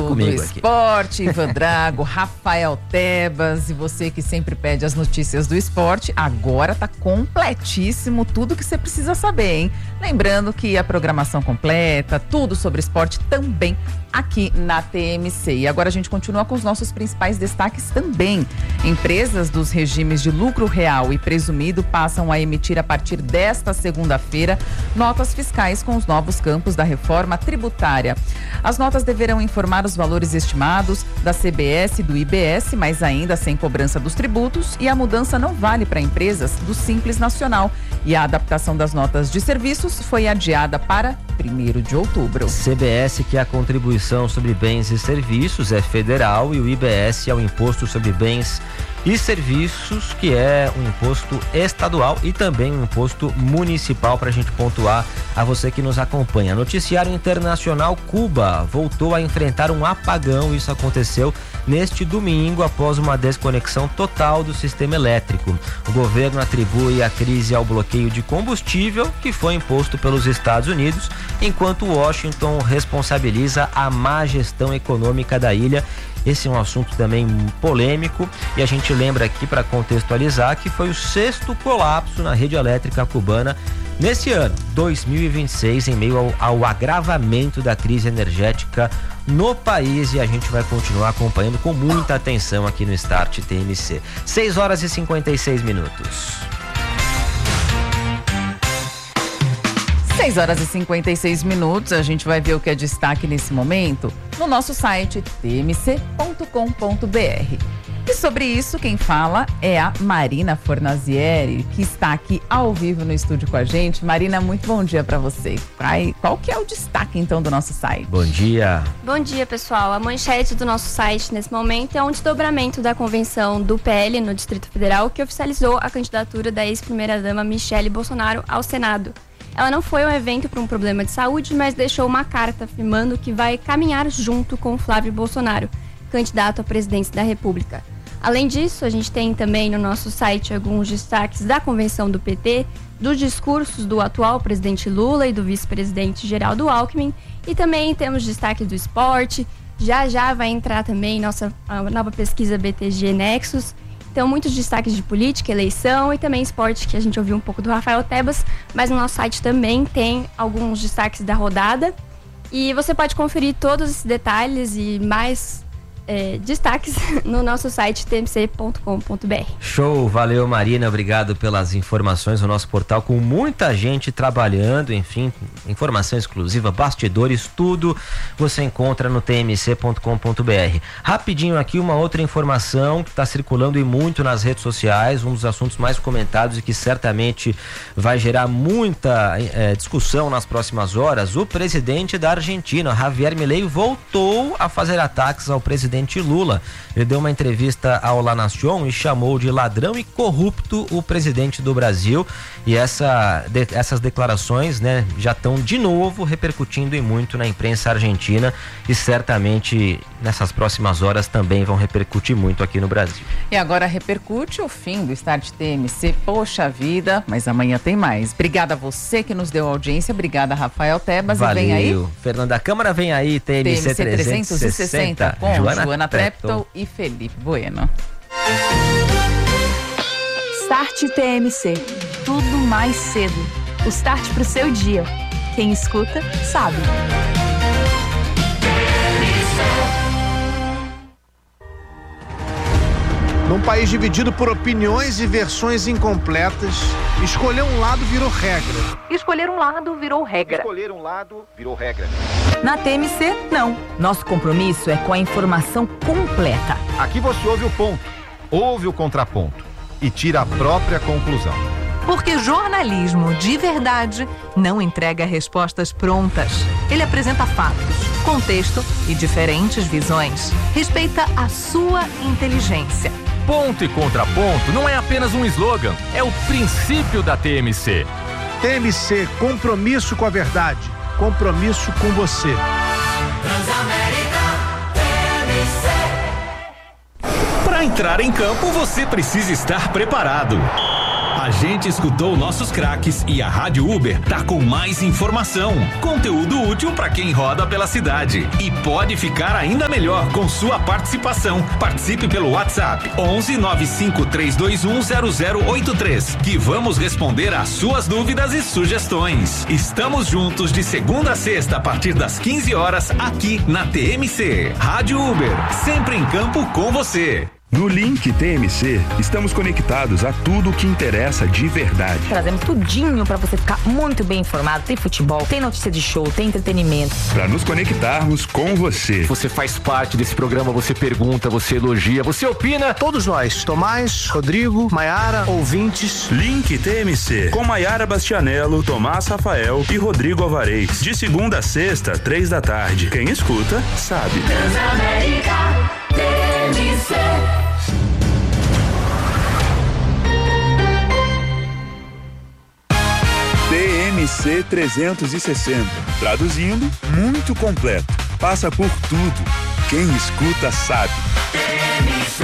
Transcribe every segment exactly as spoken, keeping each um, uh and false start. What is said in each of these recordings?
comigo do aqui. Esporte, Ivan Drago, Rafael Tebas, e você que sempre pede as notícias do esporte, agora tá completíssimo tudo que você precisa saber, hein? Lembrando que a programação completa, tudo sobre esporte também aqui na T M C. E agora a gente continua com os nossos principais destaques também. Empresas dos regimes de lucro real e presumido passam a emitir a partir desta segunda-feira notas fiscais com os novos campos da reforma tributária. As notas deverão informar os valores estimados da C B S e do I B S, mas ainda sem cobrança dos tributos, e a mudança não vale para empresas do Simples Nacional. E a adaptação das notas de serviços foi adiada para primeiro de outubro. C B S, que é a contribuição sobre bens e serviços, é federal, e o I B S é o Imposto sobre Bens e Serviços, que é um imposto estadual e também um imposto municipal, para a gente pontuar a você que nos acompanha. Noticiário internacional: Cuba voltou a enfrentar um apagão. Isso aconteceu neste domingo após uma desconexão total do sistema elétrico. O governo atribui a crise ao bloqueio de combustível que foi imposto pelos Estados Unidos, enquanto Washington responsabiliza a má gestão econômica da ilha. Esse é um assunto também polêmico, e a gente lembra aqui, para contextualizar, que foi o sexto colapso na rede elétrica cubana nesse ano, dois mil e vinte e seis, em meio ao, ao agravamento da crise energética no país, e a gente vai continuar acompanhando com muita atenção aqui no Start T M C. seis horas e cinquenta e seis minutos. seis horas e cinquenta e seis minutos, a gente vai ver o que é destaque nesse momento no nosso site t m c ponto com ponto b r. E sobre isso, quem fala é a Marina Fornazieri, que está aqui ao vivo no estúdio com a gente. Marina, muito bom dia para você. Qual que é o destaque, então, do nosso site? Bom dia. Bom dia, pessoal. A manchete do nosso site, nesse momento, é um desdobramento da convenção do P L no Distrito Federal, que oficializou a candidatura da ex-primeira-dama Michele Bolsonaro ao Senado. Ela não foi ao evento por um problema de saúde, mas deixou uma carta afirmando que vai caminhar junto com Flávio Bolsonaro, candidato à presidência da República. Além disso, a gente tem também no nosso site alguns destaques da convenção do P T, dos discursos do atual presidente Lula e do vice-presidente Geraldo Alckmin, e também temos destaques do esporte. Já já vai entrar também nossa a nova pesquisa B T G Nexus. Então, muitos destaques de política, eleição e também esporte, que a gente ouviu um pouco do Rafael Tebas, mas no nosso site também tem alguns destaques da rodada. E você pode conferir todos esses detalhes e mais é, destaques no nosso site t m c ponto com ponto b r. Show, valeu, Marina, obrigado pelas informações. O nosso portal com muita gente trabalhando, enfim, informação exclusiva, bastidores, tudo você encontra no t m c ponto com ponto b r. Rapidinho aqui, uma outra informação que está circulando e muito nas redes sociais, um dos assuntos mais comentados e que certamente vai gerar muita é, discussão nas próximas horas. O presidente da Argentina, Javier Milei, voltou a fazer ataques ao presidente Lula. Ele deu uma entrevista ao La Nación e chamou de ladrão e corrupto o presidente do Brasil, e essa, de, essas declarações, né, já estão de novo repercutindo e muito na imprensa argentina, e certamente nessas próximas horas também vão repercutir muito aqui no Brasil. E agora repercute o fim do Start T M C. Poxa vida, mas amanhã tem mais. Obrigada a você que nos deu audiência, obrigada Rafael Tebas. Valeu. E vem aí Fernanda Câmara, vem aí T M C trezentos e sessenta com Joana, Joana Treptow e Felipe Bueno. Start T M C, tudo mais cedo. O start pro seu dia. Quem escuta, sabe. Num país dividido por opiniões e versões incompletas, escolher um lado virou regra. Escolher um lado virou regra. Escolher um lado virou regra. Na T M C, não. Nosso compromisso é com a informação completa. Aqui você ouve o ponto, ouve o contraponto e tira a própria conclusão. Porque jornalismo de verdade não entrega respostas prontas. Ele apresenta fatos, contexto e diferentes visões. Respeita a sua inteligência. Ponto e contraponto não é apenas um slogan, é o princípio da T M C. T M C, compromisso com a verdade, compromisso com você. Para entrar em campo, você precisa estar preparado. A gente escutou nossos craques e a Rádio Uber tá com mais informação, conteúdo útil para quem roda pela cidade. E pode ficar ainda melhor com sua participação. Participe pelo WhatsApp onze nove cinco três dois um zero zero oito três, que vamos responder às suas dúvidas e sugestões. Estamos juntos de segunda a sexta a partir das quinze horas aqui na T M C. Rádio Uber, sempre em campo com você. No Link T M C, estamos conectados a tudo o que interessa de verdade. Trazemos tudinho para você ficar muito bem informado. Tem futebol, tem notícia de show, tem entretenimento. Para nos conectarmos com você. Você faz parte desse programa, você pergunta, você elogia, você opina. Todos nós, Tomás, Rodrigo, Maiara, ouvintes. Link T M C, com Maiara Bastianello, Tomás Rafael e Rodrigo Alvarez. De segunda a sexta, três da tarde. Quem escuta, sabe. Transamérica T M C. T M C trezentos e sessenta. Traduzindo, muito completo. Passa por tudo. Quem escuta sabe. T M C.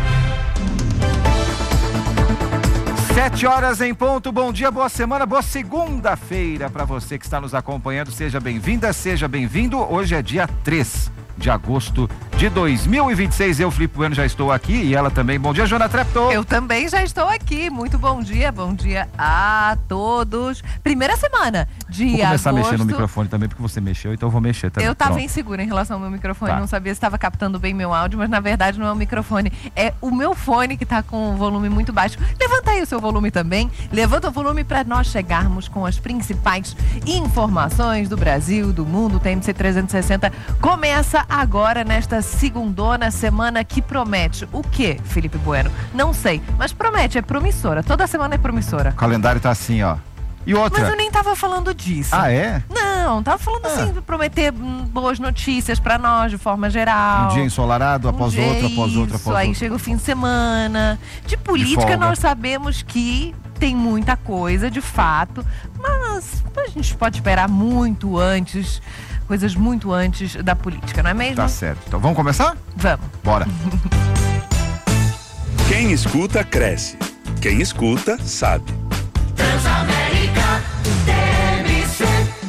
Sete horas em ponto, bom dia, boa semana, boa segunda-feira para você que está nos acompanhando. Seja bem-vinda, seja bem-vindo. Hoje é dia três de agosto de dois mil e vinte e seis. Eu, Felipe Bueno, já estou aqui e ela também. Bom dia, Joana Treptow. Eu também já estou aqui. Muito bom dia, bom dia a todos. Primeira semana de agosto. Vou começar agosto. a mexer no microfone também, porque você mexeu, então eu vou mexer também. Eu estava Pronto. insegura em relação ao meu microfone, tá. Não sabia se estava captando bem meu áudio, mas na verdade não é o microfone, é o meu fone que está com o volume muito baixo. Levanta aí o seu volume também, levanta o volume para nós chegarmos com as principais informações do Brasil, do mundo. O T M C trezentos e sessenta começa agora nesta segundona, semana que promete o quê, Felipe Bueno? Não sei, mas promete, é promissora, toda semana é promissora. O calendário tá assim, ó. E outra? Mas eu nem tava falando disso. Ah, é? Não, tava falando ah. assim, de prometer hum, boas notícias pra nós, de forma geral. Um dia ensolarado, após um outro, após outro, após aí outro. chega o fim de semana. De política, nós sabemos que tem muita coisa, de fato, mas a gente pode esperar muito antes, coisas muito antes da política, não é mesmo? Tá certo. Então vamos começar? Vamos. Bora. Quem escuta, cresce. Quem escuta, sabe. Transamérica T M C.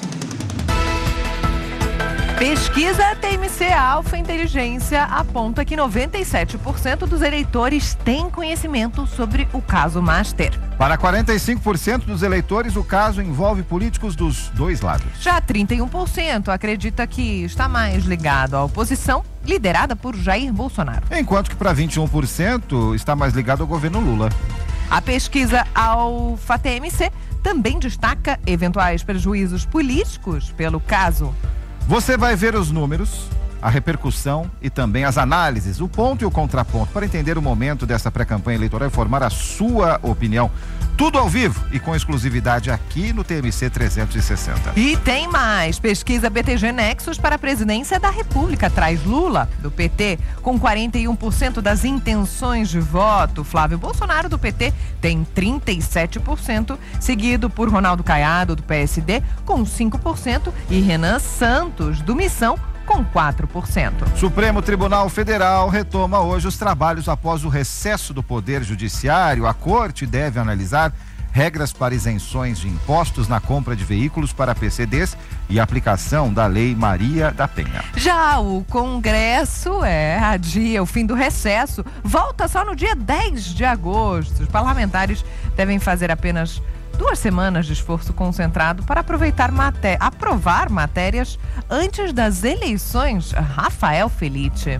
Pesquisa T M C Alfa Inteligência aponta que noventa e sete por cento dos eleitores têm conhecimento sobre o caso Master. Para quarenta e cinco por cento dos eleitores, o caso envolve políticos dos dois lados. Já trinta e um por cento acredita que está mais ligado à oposição, liderada por Jair Bolsonaro. Enquanto que para vinte e um por cento está mais ligado ao governo Lula. A pesquisa Alfa T M C também destaca eventuais prejuízos políticos pelo caso. Você vai ver os números, a repercussão e também as análises, o ponto e o contraponto, para entender o momento dessa pré-campanha eleitoral e formar a sua opinião. Tudo ao vivo e com exclusividade aqui no T M C trezentos e sessenta. E tem mais. Pesquisa B T G Nexus para a presidência da República traz Lula, do P T, com quarenta e um por cento das intenções de voto. Flávio Bolsonaro, do P T, tem trinta e sete por cento, seguido por Ronaldo Caiado, do P S D, com cinco por cento, e Renan Santos, do Missão, com quatro por cento. Supremo Tribunal Federal retoma hoje os trabalhos após o recesso do Poder Judiciário. A Corte deve analisar regras para isenções de impostos na compra de veículos para P C Ds e aplicação da Lei Maria da Penha. Já o Congresso é adia o fim do recesso, volta só no dia dez de agosto. Os parlamentares devem fazer apenas duas semanas de esforço concentrado para aproveitar maté- aprovar matérias antes das eleições. Rafael Felice.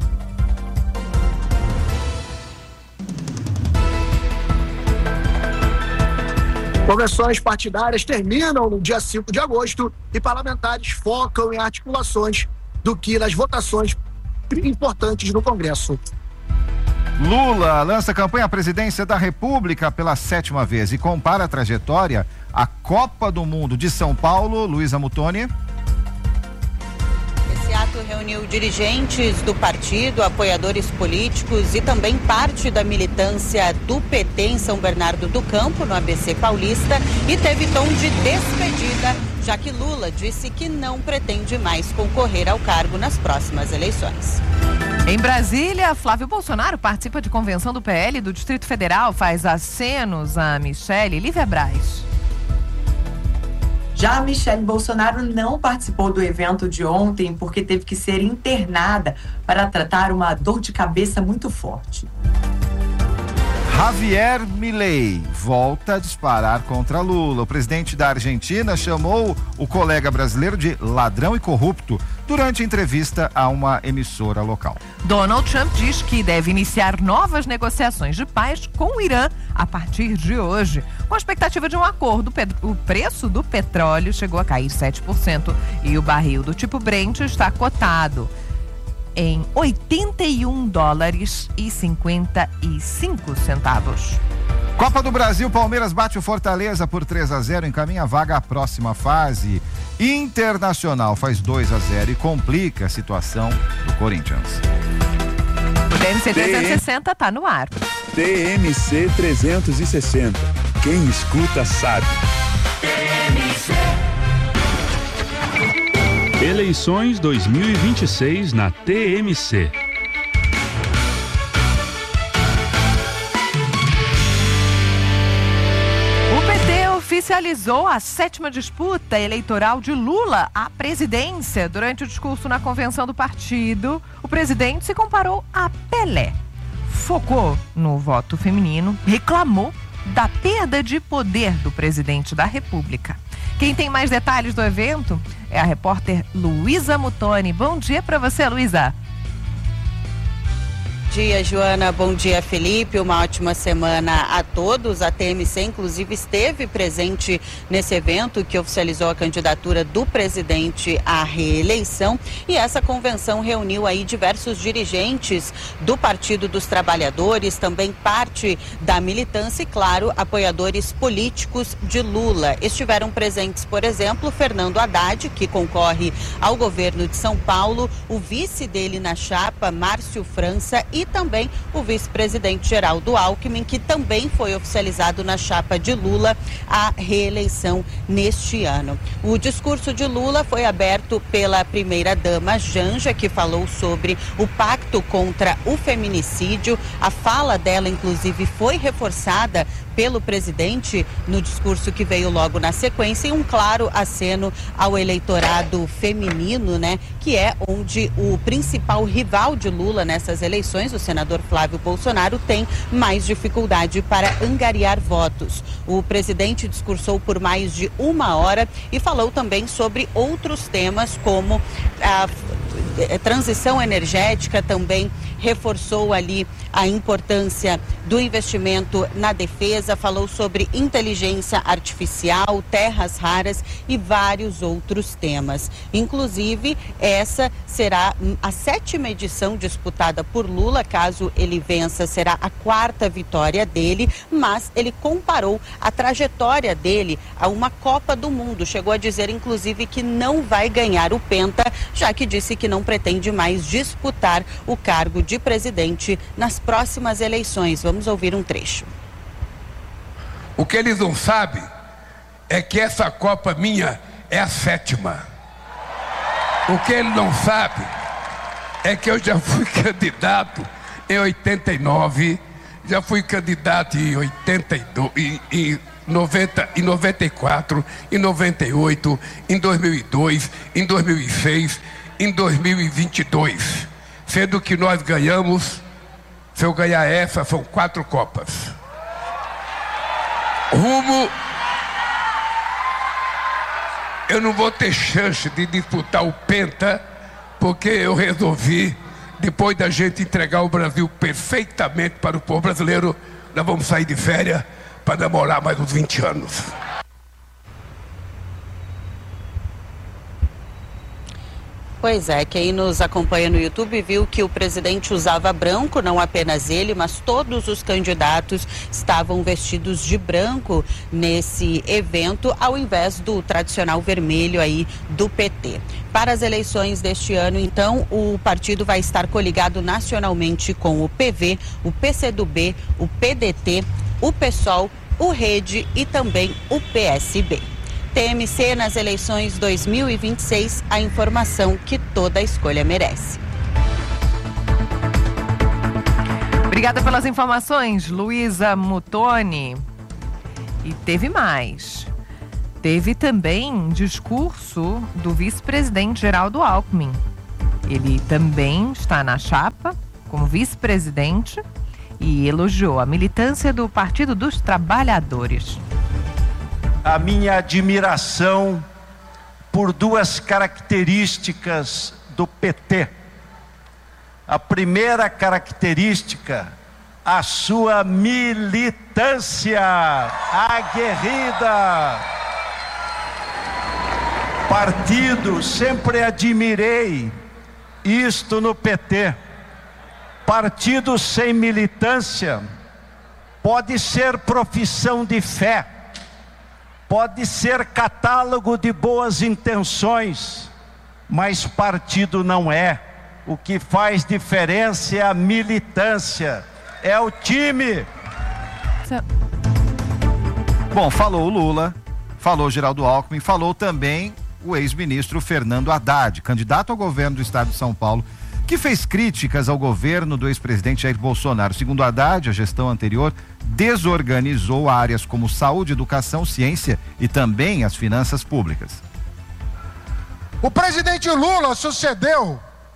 Convenções partidárias terminam no dia cinco de agosto e parlamentares focam em articulações do que nas votações importantes no Congresso. Lula lança campanha à presidência da República pela sétima vez e compara a trajetória à Copa do Mundo de São Paulo. Luísa Mutoni. Esse ato reuniu dirigentes do partido, apoiadores políticos e também parte da militância do P T em São Bernardo do Campo, no A B C Paulista, e teve tom de despedida, já que Lula disse que não pretende mais concorrer ao cargo nas próximas eleições. Em Brasília, Flávio Bolsonaro participa de convenção do P L do Distrito Federal, faz acenos a Michele Lívia Braz. Já a Michele Bolsonaro não participou do evento de ontem porque teve que ser internada para tratar uma dor de cabeça muito forte. Javier Milei volta a disparar contra Lula. O presidente da Argentina chamou o colega brasileiro de ladrão e corrupto durante entrevista a uma emissora local. Donald Trump diz que deve iniciar novas negociações de paz com o Irã a partir de hoje. Com a expectativa de um acordo, o preço do petróleo chegou a cair sete por cento e o barril do tipo Brent está cotado em oitenta e um dólares e cinquenta e cinco centavos. Copa do Brasil, Palmeiras bate o Fortaleza por três a zero, encaminha a vaga à próxima fase. Internacional faz dois a zero e complica a situação do Corinthians. O T M C trezentos e sessenta está no ar. T M C trezentos e sessenta. Quem escuta sabe. Eleições dois mil e vinte e seis na T M C. O P T oficializou a sétima disputa eleitoral de Lula à presidência. Durante o discurso na convenção do partido, o presidente se comparou a Pelé. Focou no voto feminino, reclamou da perda de poder do presidente da República. Quem tem mais detalhes do evento é a repórter Luísa Mutoni. Bom dia para você, Luísa. Bom dia, Joana. Bom dia, Felipe. Uma ótima semana a todos. A T M C, inclusive, esteve presente nesse evento que oficializou a candidatura do presidente à reeleição. E essa convenção reuniu aí diversos dirigentes do Partido dos Trabalhadores, também parte da militância e, claro, apoiadores políticos de Lula. Estiveram presentes, por exemplo, Fernando Haddad, que concorre ao governo de São Paulo, o vice dele na chapa, Márcio França, e E também o vice-presidente Geraldo Alckmin, que também foi oficializado na chapa de Lula à reeleição neste ano. O discurso de Lula foi aberto pela primeira-dama Janja, que falou sobre o pacto contra o feminicídio. A fala dela, inclusive, foi reforçada pelo presidente no discurso que veio logo na sequência, e um claro aceno ao eleitorado feminino, né, que é onde o principal rival de Lula nessas eleições, o senador Flávio Bolsonaro, tem mais dificuldade para angariar votos. O presidente discursou por mais de uma hora e falou também sobre outros temas, como a transição energética, também reforçou ali a importância do investimento na defesa, falou sobre inteligência artificial, terras raras e vários outros temas. Inclusive, essa será a sétima edição disputada por Lula. Caso ele vença, será a quarta vitória dele, mas ele comparou a trajetória dele a uma Copa do Mundo. Chegou a dizer, inclusive, que não vai ganhar o Penta, já que disse que não pretende mais disputar o cargo de presidente nas próximas eleições. Vamos ouvir um trecho. O que eles não sabem é que essa Copa minha é a sétima. O que ele não sabe é que eu já fui candidato em oitenta e nove, já fui candidato em oitenta e dois, em, em noventa, em noventa e quatro, em noventa e oito, em dois mil e dois, em dois mil e seis, em dois mil e vinte e dois. Sendo que nós ganhamos, se eu ganhar essa, são quatro Copas. Rumo... Eu não vou ter chance de disputar o Penta, porque eu resolvi, depois da gente entregar o Brasil perfeitamente para o povo brasileiro, nós vamos sair de férias para namorar mais uns vinte anos. Pois é, quem nos acompanha no YouTube viu que o presidente usava branco, não apenas ele, mas todos os candidatos estavam vestidos de branco nesse evento, ao invés do tradicional vermelho aí do P T. Para as eleições deste ano, então, o partido vai estar coligado nacionalmente com o P V, o P C do B, o P D T, o PSOL, o Rede e também o P S B. T M C nas eleições dois mil e vinte e seis, a informação que toda escolha merece. Obrigada pelas informações, Luísa Mutoni. E teve mais. Teve também discurso do vice-presidente Geraldo Alckmin. Ele também está na chapa como vice-presidente e elogiou a militância do Partido dos Trabalhadores. A minha admiração por duas características do P T. A primeira característica, a sua militância aguerrida. Partido, sempre admirei isto no P T. Partido sem militância pode ser profissão de fé, pode ser catálogo de boas intenções, mas partido não é. O que faz diferença é a militância, é o time. Bom, falou o Lula, falou Geraldo Alckmin, falou também o ex-ministro Fernando Haddad, candidato ao governo do estado de São Paulo, que fez críticas ao governo do ex-presidente Jair Bolsonaro. Segundo Haddad, a gestão anterior desorganizou áreas como saúde, educação, ciência e também as finanças públicas. O presidente Lula sucedeu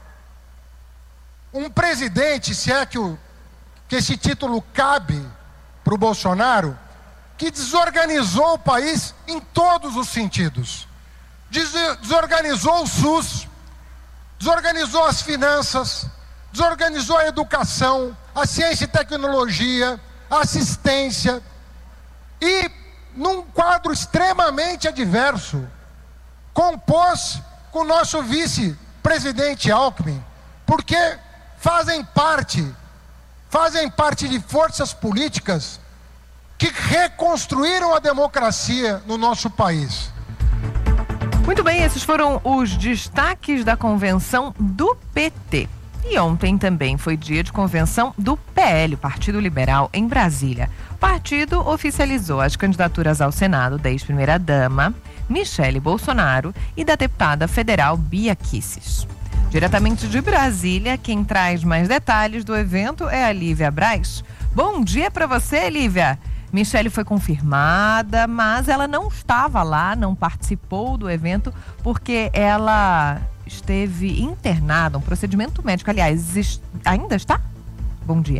um presidente, se é que, o, que esse título cabe para o Bolsonaro, que desorganizou o país em todos os sentidos. Desorganizou o SUS, desorganizou as finanças, desorganizou a educação, a ciência e tecnologia, a assistência, e num quadro extremamente adverso, compôs com o nosso vice-presidente Alckmin, porque fazem parte, fazem parte de forças políticas que reconstruíram a democracia no nosso país. Muito bem, esses foram os destaques da convenção do P T. E ontem também foi dia de convenção do P L, Partido Liberal, em Brasília. O partido oficializou as candidaturas ao Senado da ex-primeira-dama, Michele Bolsonaro, e da deputada federal Bia Kicis. Diretamente de Brasília, quem traz mais detalhes do evento é a Lívia Braz. Bom dia para você, Lívia. Michele foi confirmada, mas ela não estava lá, não participou do evento, porque ela esteve internada, um procedimento médico. Aliás, ainda está? Bom dia.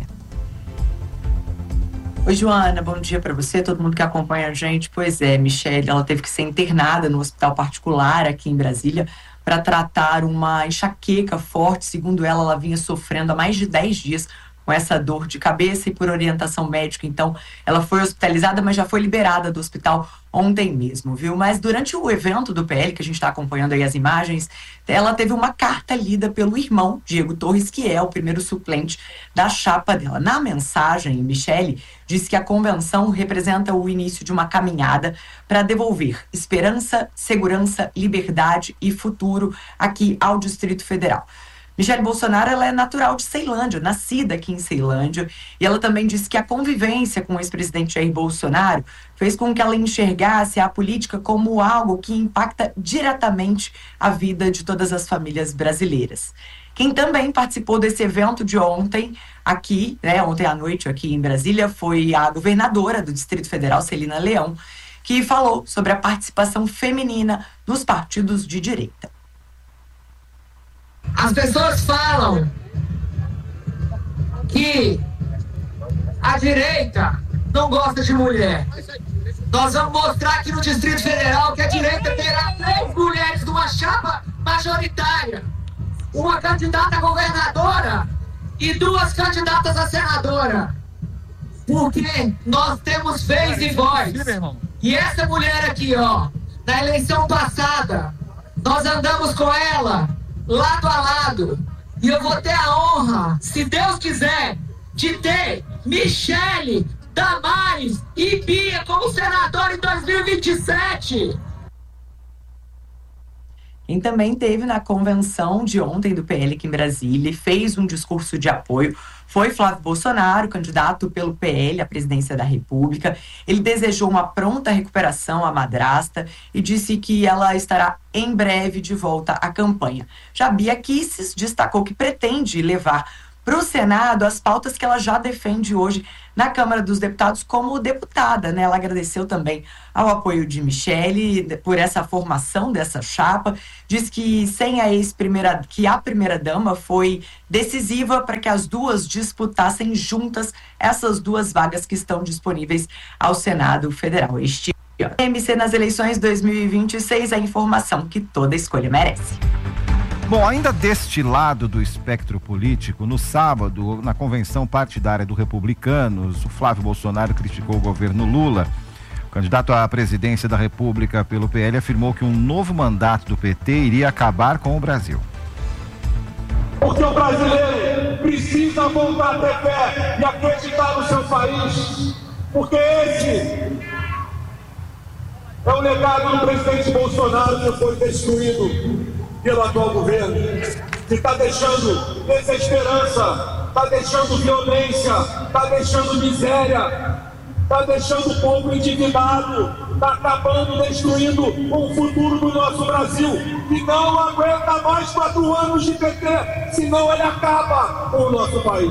Oi, Joana, bom dia para você, todo mundo que acompanha a gente. Pois é, Michele, ela teve que ser internada no hospital particular aqui em Brasília para tratar uma enxaqueca forte. Segundo ela, ela vinha sofrendo há mais de dez dias com essa dor de cabeça, e por orientação médica, então, ela foi hospitalizada, mas já foi liberada do hospital ontem mesmo, viu? Mas durante o evento do P L, que a gente está acompanhando aí as imagens, ela teve uma carta lida pelo irmão, Diego Torres, que é o primeiro suplente da chapa dela. Na mensagem, Michele disse que a convenção representa o início de uma caminhada para devolver esperança, segurança, liberdade e futuro aqui ao Distrito Federal. Michele Bolsonaro, ela é natural de Ceilândia, nascida aqui em Ceilândia, e ela também disse que a convivência com o ex-presidente Jair Bolsonaro fez com que ela enxergasse a política como algo que impacta diretamente a vida de todas as famílias brasileiras. Quem também participou desse evento de ontem, aqui, né, ontem à noite aqui em Brasília, foi a governadora do Distrito Federal, Celina Leão, que falou sobre a participação feminina nos partidos de direita. As pessoas falam que a direita não gosta de mulher. Nós vamos mostrar aqui no Distrito Federal que a direita terá três mulheres numa chapa majoritária. Uma candidata a governadora e duas candidatas a senadora. Porque nós temos vez e voz. E essa mulher aqui, ó, na eleição passada, nós andamos com ela lado a lado, e eu vou ter a honra, se Deus quiser, de ter Michele, Damares e Bia como senador em dois mil e vinte e sete. Quem também teve na convenção de ontem do P L aqui em Brasília e fez um discurso de apoio foi Flávio Bolsonaro, candidato pelo P L à presidência da República. Ele desejou uma pronta recuperação à madrasta e disse que ela estará em breve de volta à campanha. Já Bia Kicis destacou que pretende levar para o Senado as pautas que ela já defende hoje na Câmara dos Deputados como deputada, né? Ela agradeceu também ao apoio de Michele por essa formação dessa chapa, diz que sem a ex-primeira, que a primeira-dama foi decisiva para que as duas disputassem juntas essas duas vagas que estão disponíveis ao Senado Federal este ano. M C nas eleições dois mil e vinte e seis, a informação que toda escolha merece. Bom, ainda deste lado do espectro político, no sábado, na convenção partidária do Republicanos, o Flávio Bolsonaro criticou o governo Lula. O candidato à presidência da República pelo P L afirmou que um novo mandato do P T iria acabar com o Brasil. Porque o brasileiro precisa voltar a ter fé e acreditar no seu país. Porque esse é o legado do presidente Bolsonaro que foi destruído pelo atual governo, que está deixando desesperança, está deixando violência, está deixando miséria, está deixando o povo endividado, está acabando, destruindo o futuro do nosso Brasil, que não aguenta mais quatro anos de P T, senão ele acaba com o nosso país.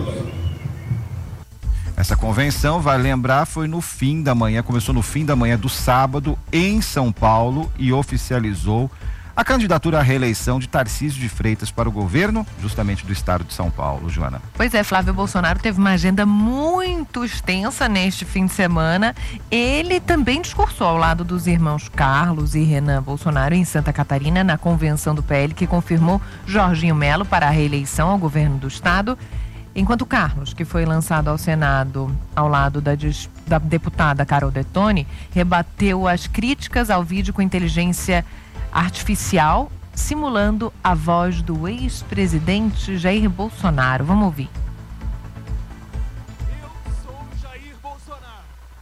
Essa convenção, vai lembrar, foi no fim da manhã, começou no fim da manhã do sábado em São Paulo e oficializou a candidatura à reeleição de Tarcísio de Freitas para o governo, justamente do estado de São Paulo, Joana. Pois é, Flávio Bolsonaro teve uma agenda muito extensa neste fim de semana. Ele também discursou ao lado dos irmãos Carlos e Renan Bolsonaro em Santa Catarina, na convenção do P L, que confirmou Jorginho Melo para a reeleição ao governo do estado. Enquanto Carlos, que foi lançado ao Senado ao lado da, da deputada Carol Detoni, rebateu as críticas ao vídeo com inteligência artificial, simulando a voz do ex-presidente Jair Bolsonaro. Vamos ouvir. Eu sou Jair Bolsonaro.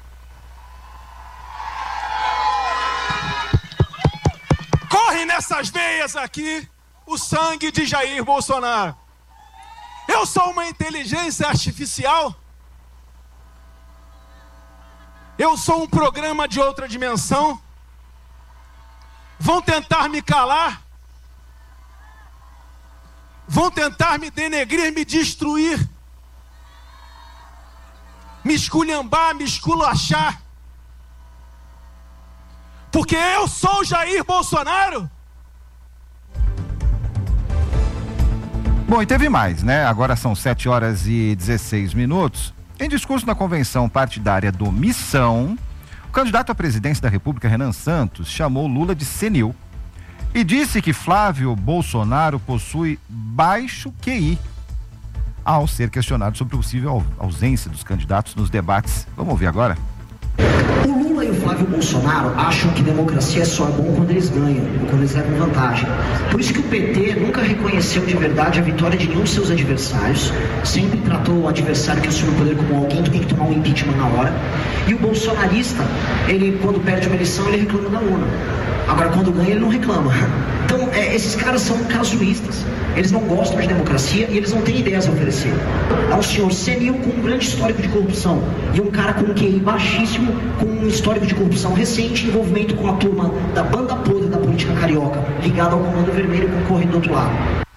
Corre nessas veias aqui o sangue de Jair Bolsonaro. Eu sou uma inteligência artificial? Eu sou um programa de outra dimensão? Vão tentar me calar? Vão tentar me denegrir, me destruir? Me esculhambar, me esculachar? Porque eu sou Jair Bolsonaro? Bom, e teve mais, né? Agora são sete horas e dezesseis minutos. Em discurso na convenção partidária do Missão, o candidato à presidência da República, Renan Santos, chamou Lula de senil e disse que Flávio Bolsonaro possui baixo Q I, ao ser questionado sobre a possível ausência dos candidatos nos debates. Vamos ouvir agora? O Lula e o Flávio Bolsonaro acham que democracia só é bom quando eles ganham, ou quando eles levam vantagem. Por isso que o P T nunca reconheceu de verdade a vitória de nenhum de seus adversários, sempre tratou o adversário que assume o poder como alguém que tem que tomar um impeachment na hora. E o bolsonarista, ele quando perde uma eleição, ele reclama da urna. Agora, quando ganha, ele não reclama. Então, é, esses caras são casuístas. Eles não gostam de democracia e eles não têm ideias a oferecer. É um senhor senil com um grande histórico de corrupção e um cara com um Q I baixíssimo, com um histórico de corrupção recente, envolvimento com a turma da banda podre da política carioca, ligado ao Comando Vermelho, concorrendo do outro lado.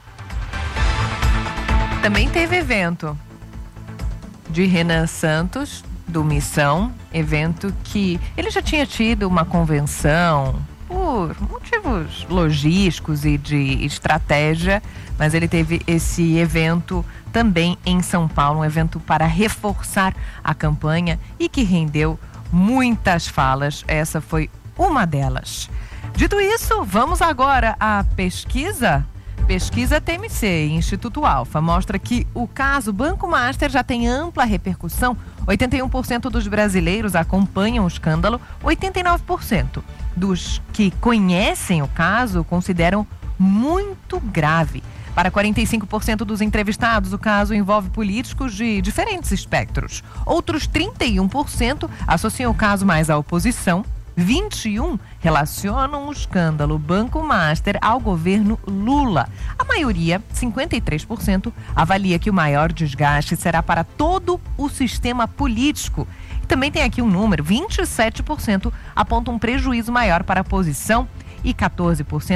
Também teve evento de Renan Santos, do Missão, evento que ele já tinha tido uma convenção por motivos logísticos e de estratégia, mas ele teve esse evento também em São Paulo, um evento para reforçar a campanha e que rendeu muitas falas. Essa foi uma delas. Dito isso, vamos agora à pesquisa. Pesquisa T M C, Instituto Alfa, mostra que o caso Banco Master já tem ampla repercussão. oitenta e um por cento dos brasileiros acompanham o escândalo, oitenta e nove por cento dos que conhecem o caso consideram muito grave. Para quarenta e cinco por cento dos entrevistados, o caso envolve políticos de diferentes espectros. Outros trinta e um por cento associam o caso mais à oposição. vinte e um por cento relacionam o escândalo Banco Master ao governo Lula. A maioria, cinquenta e três por cento, avalia que o maior desgaste será para todo o sistema político. E também tem aqui um número, vinte e sete por cento apontam um prejuízo maior para a oposição e quatorze por cento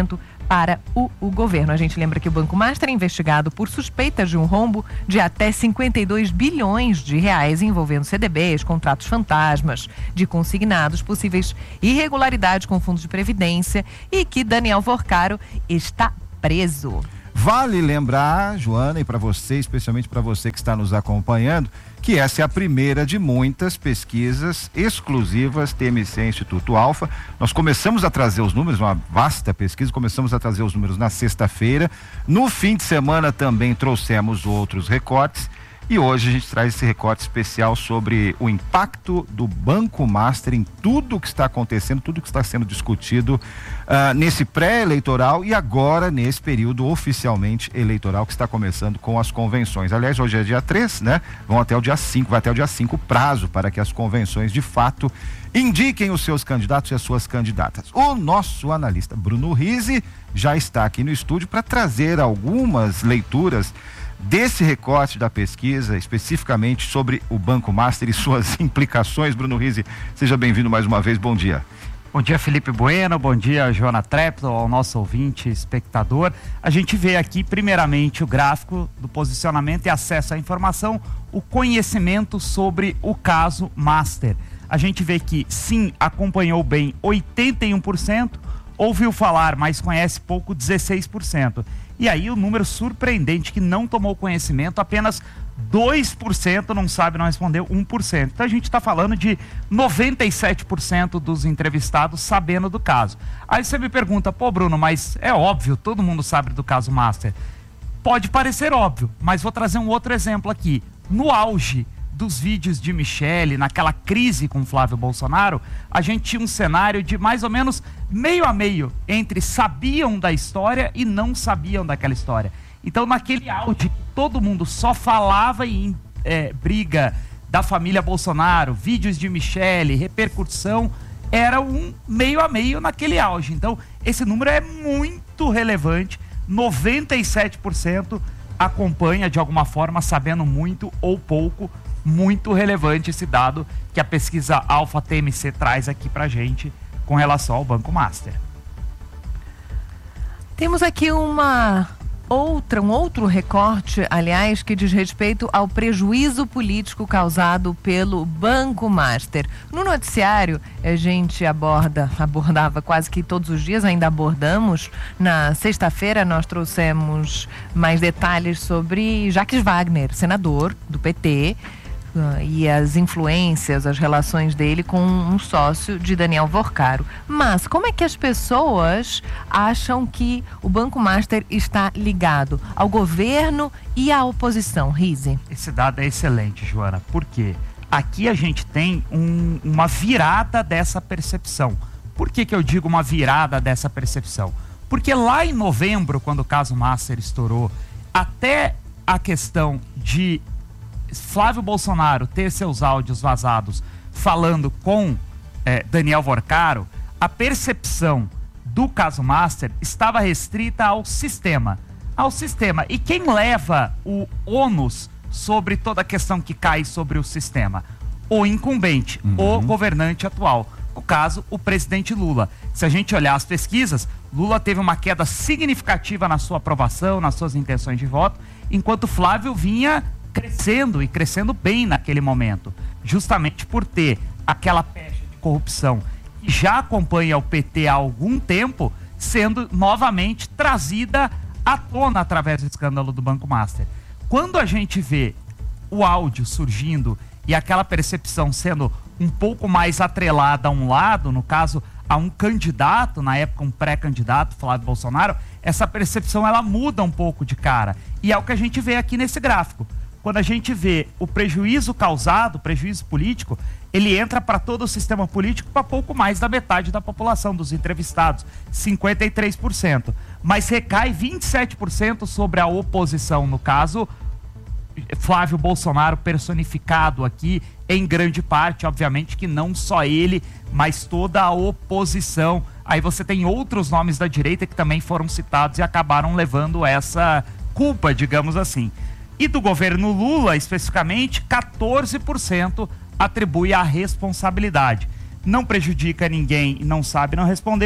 para o, o governo. A gente lembra que o Banco Master é investigado por suspeitas de um rombo de até cinquenta e dois bilhões de reais envolvendo C D Bs, contratos fantasmas de consignados, possíveis irregularidades com fundos de previdência e que Daniel Vorcaro está preso. Vale lembrar, Joana, e para você, especialmente para você que está nos acompanhando, que essa é a primeira de muitas pesquisas exclusivas T M C Instituto Alfa. Nós começamos a trazer os números, uma vasta pesquisa, começamos a trazer os números na sexta-feira. No fim de semana também trouxemos outros recortes. E hoje a gente traz esse recorte especial sobre o impacto do Banco Master em tudo que está acontecendo, tudo que está sendo discutido uh, nesse pré-eleitoral e agora nesse período oficialmente eleitoral que está começando com as convenções. Aliás, hoje é dia três, né? Vão até o dia cinco, vai até o dia cinco prazo para que as convenções de fato indiquem os seus candidatos e as suas candidatas. O nosso analista Bruno Rizzi já está aqui no estúdio para trazer algumas leituras desse recorte da pesquisa, especificamente sobre o Banco Master e suas implicações. Bruno Rizzi, seja bem-vindo mais uma vez, bom dia. Bom dia, Felipe Bueno, bom dia, Joana Trepto, ao nosso ouvinte, espectador. A gente vê aqui, primeiramente, o gráfico do posicionamento e acesso à informação, o conhecimento sobre o caso Master. A gente vê que, sim, acompanhou bem oitenta e um por cento, ouviu falar, mas conhece pouco, dezesseis por cento. E aí o número surpreendente que não tomou conhecimento, apenas dois por cento não sabe, não respondeu, um por cento. Então a gente está falando de noventa e sete por cento dos entrevistados sabendo do caso. Aí você me pergunta, pô Bruno, mas é óbvio, todo mundo sabe do caso Master. Pode parecer óbvio, mas vou trazer um outro exemplo aqui. No auge dos vídeos de Michele, naquela crise com Flávio Bolsonaro, a gente tinha um cenário de mais ou menos meio a meio entre sabiam da história e não sabiam daquela história. Então, naquele auge, todo mundo só falava em é, briga da família Bolsonaro, vídeos de Michele, repercussão, era um meio a meio naquele auge. Então, esse número é muito relevante, noventa e sete por cento acompanha de alguma forma, sabendo muito ou pouco. Muito relevante esse dado que a pesquisa Alfa T M C traz aqui pra gente com relação ao Banco Master. Temos aqui uma outra, um outro recorte, aliás, que diz respeito ao prejuízo político causado pelo Banco Master. No noticiário, a gente aborda, abordava quase que todos os dias, ainda abordamos. Na sexta-feira nós trouxemos mais detalhes sobre Jacques Wagner, senador do P T, Uh, e as influências, as relações dele com um sócio de Daniel Vorcaro. Mas como é que as pessoas acham que o Banco Master está ligado ao governo e à oposição, Rizzi? Esse dado é excelente, Joana, porque aqui a gente tem um, uma virada dessa percepção. Por que que eu digo uma virada dessa percepção? Porque lá em novembro, quando o caso Master estourou, até a questão de Flávio Bolsonaro ter seus áudios vazados falando com eh, Daniel Vorcaro, a percepção do caso Master estava restrita ao sistema. Ao sistema. E quem leva o ônus sobre toda a questão que cai sobre o sistema? O incumbente, uhum. o governante atual. No caso, o presidente Lula. Se a gente olhar as pesquisas, Lula teve uma queda significativa na sua aprovação, nas suas intenções de voto, enquanto Flávio vinha crescendo e crescendo bem naquele momento, justamente por ter aquela pecha de corrupção que já acompanha o P T há algum tempo, sendo novamente trazida à tona através do escândalo do Banco Master. Quando a gente vê o áudio surgindo e aquela percepção sendo um pouco mais atrelada a um lado, no caso a um candidato, na época um pré-candidato, Flávio Bolsonaro, essa percepção ela muda um pouco de cara, e é o que a gente vê aqui nesse gráfico. Quando a gente vê o prejuízo causado, o prejuízo político, ele entra para todo o sistema político para pouco mais da metade da população, dos entrevistados, cinquenta e três por cento. Mas recai vinte e sete por cento sobre a oposição, no caso, Flávio Bolsonaro personificado aqui, em grande parte, obviamente que não só ele, mas toda a oposição. Aí você tem outros nomes da direita que também foram citados e acabaram levando essa culpa, digamos assim. E do governo Lula, especificamente, quatorze por cento atribui a responsabilidade. Não prejudica ninguém e não sabe, não respondeu,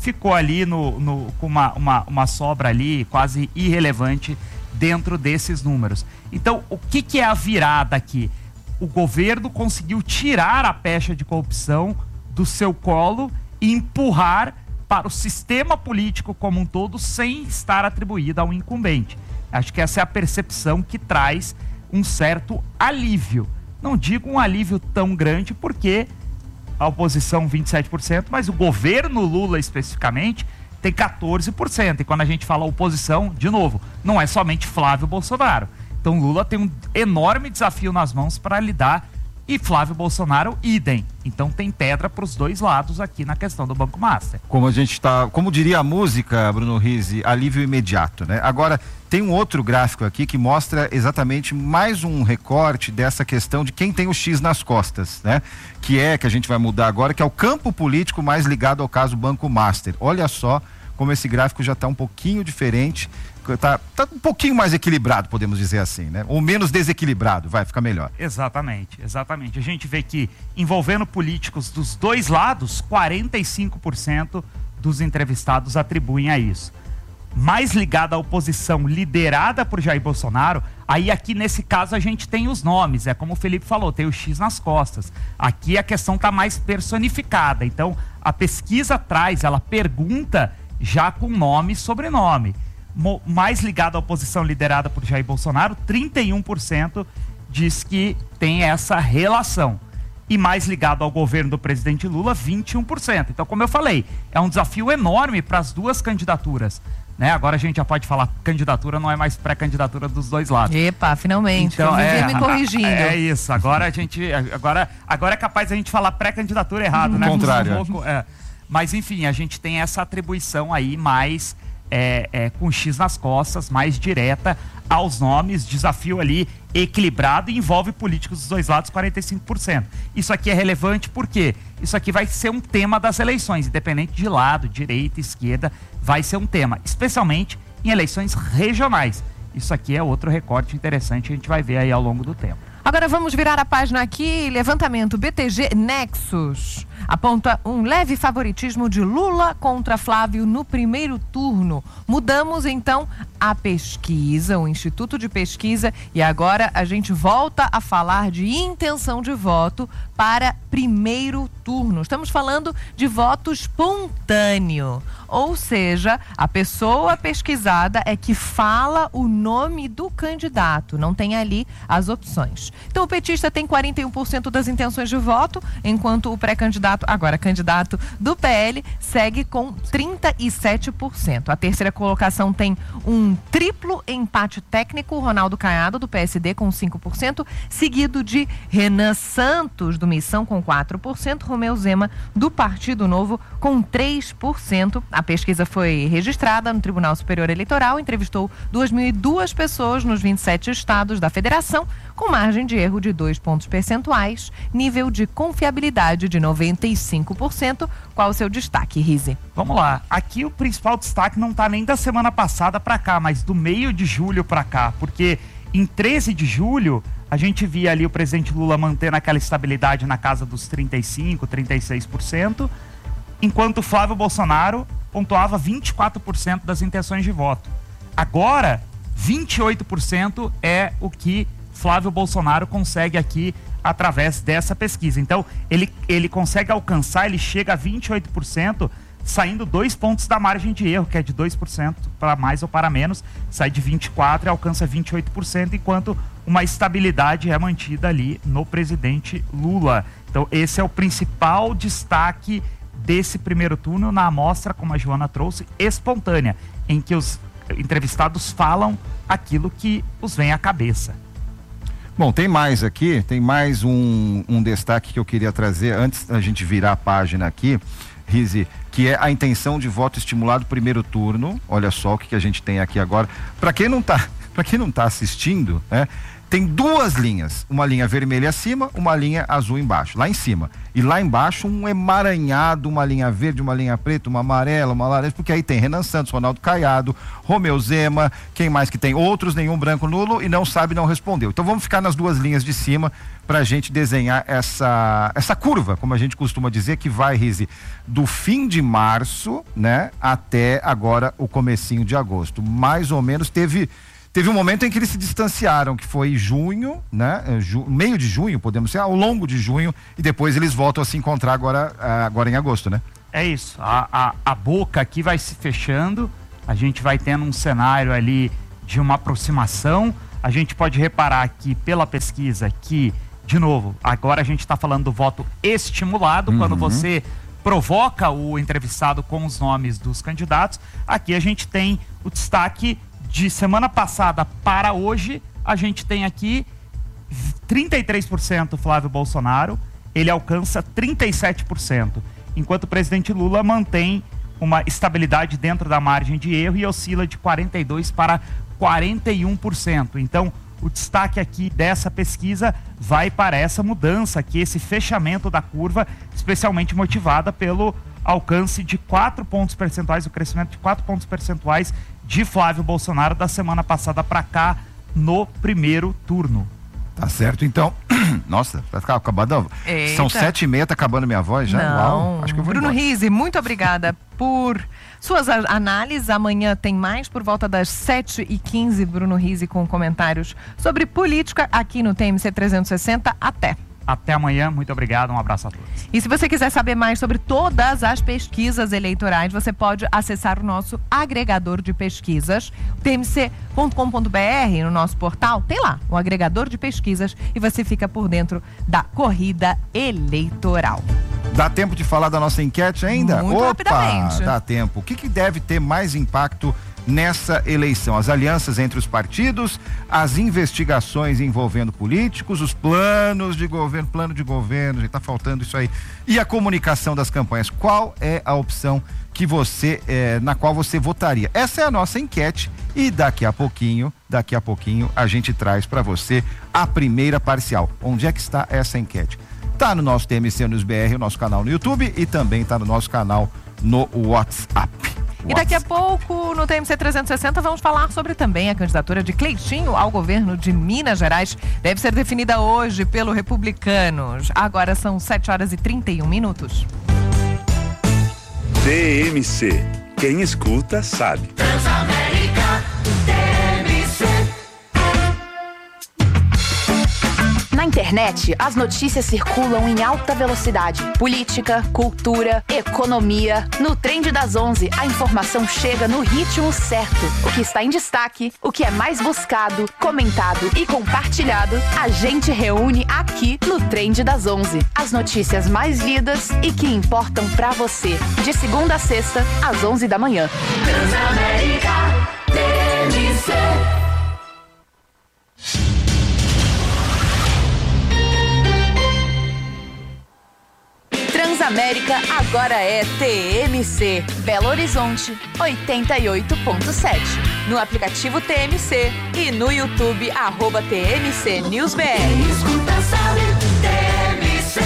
ficou ali no, no, com uma, uma, uma sobra ali quase irrelevante dentro desses números. Então, o que, que é a virada aqui? O governo conseguiu tirar a pecha de corrupção do seu colo e empurrar para o sistema político como um todo sem estar atribuída ao incumbente. Acho que essa é a percepção que traz um certo alívio. Não digo um alívio tão grande porque a oposição vinte e sete por cento, mas o governo Lula especificamente tem quatorze por cento. E quando a gente fala oposição, de novo, não é somente Flávio Bolsonaro. Então Lula tem um enorme desafio nas mãos para lidar e Flávio Bolsonaro, idem. Então tem pedra para os dois lados aqui na questão do Banco Master. Como a gente está, como diria a música, Bruno Rizzi, alívio imediato, né? Agora, tem um outro gráfico aqui que mostra exatamente mais um recorte dessa questão de quem tem o X nas costas, né? Que é, que a gente vai mudar agora, que é o campo político mais ligado ao caso Banco Master. Olha só como esse gráfico já está um pouquinho diferente, está tá um pouquinho mais equilibrado, podemos dizer assim, né? Ou menos desequilibrado, vai ficar melhor. Exatamente, exatamente. A gente vê que envolvendo políticos dos dois lados, quarenta e cinco por cento dos entrevistados atribuem a isso. Mais ligada à oposição liderada por Jair Bolsonaro, aí aqui nesse caso a gente tem os nomes, é como o Felipe falou, tem o X nas costas. Aqui a questão está mais personificada, então a pesquisa traz, ela pergunta já com nome e sobrenome. Mo- mais ligado à oposição liderada por Jair Bolsonaro, trinta e um por cento diz que tem essa relação. E mais ligado ao governo do presidente Lula, vinte e um por cento. Então, como eu falei, é um desafio enorme para as duas candidaturas. Né? Agora a gente já pode falar, candidatura não é mais pré-candidatura dos dois lados. Epa, finalmente, então, eu é, me corrigindo. É isso, agora a gente, agora, agora é capaz a gente falar pré-candidatura errado, hum, né? Contrário. Um pouco, é. Mas enfim, a gente tem essa atribuição aí mais é, é, com X nas costas, mais direta aos nomes, desafio ali equilibrado e envolve políticos dos dois lados, quarenta e cinco por cento. Isso aqui é relevante porque isso aqui vai ser um tema das eleições, independente de lado, direita, esquerda, vai ser um tema, especialmente em eleições regionais. Isso aqui é outro recorte interessante que a gente vai ver aí ao longo do tempo. Agora vamos virar a página aqui. Levantamento B T G Nexus aponta um leve favoritismo de Lula contra Flávio no primeiro turno. Mudamos então a pesquisa, o Instituto de Pesquisa, e agora a gente volta a falar de intenção de voto para primeiro turno. Estamos falando de voto espontâneo, ou seja, a pessoa pesquisada é que fala o nome do candidato, não tem ali as opções. Então o petista tem quarenta e um por cento das intenções de voto, enquanto o pré-candidato, agora candidato do P L, segue com trinta e sete por cento. A terceira colocação tem um triplo empate técnico, Ronaldo Caiado do P S D com cinco por cento, seguido de Renan Santos do Missão com quatro por cento, Romeu Zema do Partido Novo com três por cento. A pesquisa foi registrada no Tribunal Superior Eleitoral, entrevistou duas mil e duas pessoas nos vinte e sete estados da federação, com margem de erro de dois pontos percentuais, nível de confiabilidade de noventa e cinco por cento. Qual o seu destaque, Rizzi? Vamos lá. Aqui o principal destaque não está nem da semana passada para cá, mas do meio de julho para cá, porque em treze de julho a gente via ali o presidente Lula mantendo aquela estabilidade na casa dos trinta e cinco, trinta e seis por cento, enquanto o Flávio Bolsonaro pontuava vinte e quatro por cento das intenções de voto. Agora, vinte e oito por cento é o que Flávio Bolsonaro consegue aqui através dessa pesquisa. Então, ele, ele consegue alcançar, ele chega a vinte e oito por cento, saindo dois pontos da margem de erro, que é de dois por cento para mais ou para menos, sai de vinte e quatro por cento e alcança vinte e oito por cento, enquanto uma estabilidade é mantida ali no presidente Lula. Então, esse é o principal destaque desse primeiro turno na amostra, como a Joana trouxe, espontânea, em que os entrevistados falam aquilo que os vem à cabeça. Bom, tem mais aqui, tem mais um, um destaque que eu queria trazer antes da gente virar a página aqui, Rizzi, que é a intenção de voto estimulado primeiro turno. Olha só o que, que a gente tem aqui agora. Para quem não tá, para quem não tá assistindo, né? tem duas linhas, uma linha vermelha acima, uma linha azul embaixo, lá em cima. E lá embaixo um emaranhado, uma linha verde, uma linha preta, uma amarela, uma laranja, porque aí tem Renan Santos, Ronaldo Caiado, Romeu Zema, quem mais que tem? Outros, nenhum branco nulo, e não sabe, não respondeu. Então vamos ficar nas duas linhas de cima pra gente desenhar essa, essa curva, como a gente costuma dizer, que vai, Rizzi, do fim de março, né, até agora o comecinho de agosto. Mais ou menos teve... Teve um momento em que eles se distanciaram, que foi junho, né? Ju, meio de junho, podemos dizer, ao longo de junho, e depois eles voltam a se encontrar agora, agora em agosto, né? É isso, a, a, a boca aqui vai se fechando, a gente vai tendo um cenário ali de uma aproximação. A gente pode reparar aqui pela pesquisa que, de novo, agora a gente está falando do voto estimulado, uhum. quando você provoca o entrevistado com os nomes dos candidatos. Aqui a gente tem o destaque de semana passada para hoje. A gente tem aqui trinta e três por cento Flávio Bolsonaro, ele alcança trinta e sete por cento, enquanto o presidente Lula mantém uma estabilidade dentro da margem de erro e oscila de quarenta e dois por cento para quarenta e um por cento. Então, o destaque aqui dessa pesquisa vai para essa mudança aqui, esse fechamento da curva, especialmente motivada pelo alcance de quatro pontos percentuais, o crescimento de quatro pontos percentuais de Flávio Bolsonaro da semana passada para cá no primeiro turno. Tá certo, então. Nossa, vai ficar acabando. Eita. São sete e meia, tá acabando minha voz já? Não. Uau, acho que eu vou Bruno embora. Rizzi, muito obrigada por suas análises. Amanhã tem mais por volta das sete e quinze, Bruno Rizzi com comentários sobre política aqui no T M C trezentos e sessenta. Até. Até amanhã, muito obrigado, um abraço a todos. E se você quiser saber mais sobre todas as pesquisas eleitorais, você pode acessar o nosso agregador de pesquisas, t m c ponto com ponto b r, no nosso portal, tem lá o agregador de pesquisas e você fica por dentro da corrida eleitoral. Dá tempo de falar da nossa enquete ainda? Muito Opa, rapidamente. Dá tempo. O que, que deve ter mais impacto nessa eleição? As alianças entre os partidos, as investigações envolvendo políticos, os planos de governo, plano de governo, já tá faltando isso aí, e a comunicação das campanhas. Qual é a opção que você, eh, na qual você votaria? Essa é a nossa enquete e daqui a pouquinho, daqui a pouquinho a gente traz para você a primeira parcial. Onde é que está essa enquete? Tá no nosso T M C News B R, o nosso canal no YouTube, e também tá no nosso canal no WhatsApp. E daqui a pouco, no T M C trezentos e sessenta, vamos falar sobre também a candidatura de Cleitinho ao governo de Minas Gerais. Deve ser definida hoje pelo Republicanos. Agora são sete horas e trinta e um minutos. T M C. Quem escuta, sabe. Transamérica, T M C. Na internet, as notícias circulam em alta velocidade. Política, cultura, economia. No Trend das onze, a informação chega no ritmo certo. O que está em destaque, o que é mais buscado, comentado e compartilhado, a gente reúne aqui no Trend das onze. As notícias mais lidas e que importam pra você. De segunda a sexta, às onze da manhã. Transamérica, T M C. Transamérica agora é T M C. Belo Horizonte, oitenta e oito ponto sete. No aplicativo T M C e no YouTube, arroba T M C News B R. Quem escuta sabe, T M C.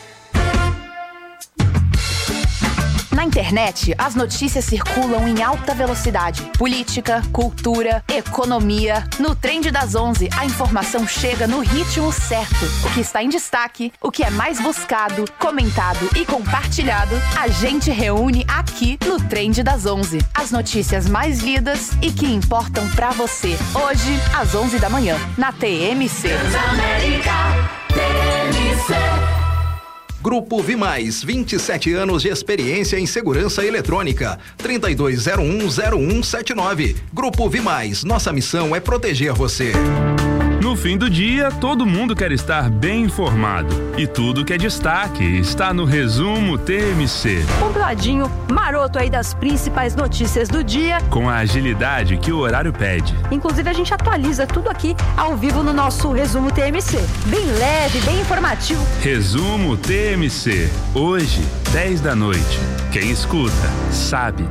Na internet, as notícias circulam em alta velocidade. Política, cultura, economia. No Trend das onze, a informação chega no ritmo certo. O que está em destaque, o que é mais buscado, comentado e compartilhado, a gente reúne aqui no Trend das onze. As notícias mais lidas e que importam pra você. Hoje, às onze da manhã, na T M C. Transamérica, T M C. Grupo Vimais, vinte e sete anos de experiência em segurança eletrônica. trinta e dois zero um zero um sete nove. Grupo Vimais, nossa missão é proteger você. No fim do dia, todo mundo quer estar bem informado. E tudo que é destaque está no Resumo T M C. Compladinho, maroto aí das principais notícias do dia. Com a agilidade que o horário pede. Inclusive, a gente atualiza tudo aqui ao vivo no nosso Resumo T M C. Bem leve, bem informativo. Resumo T M C. Hoje, dez da noite. Quem escuta, sabe.